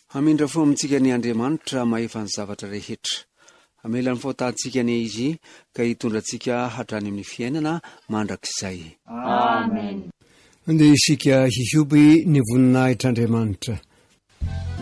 Hamindra fo amintsika ny Andriamanitra mahefa ny zavatra rehetra. Amela ny faotantsika ny izy ka hitondrantsika hatrany amin'ny fiainana mandrakizay. Amen. Andeha isika hihoby ny voninahitr'Andriamanitra.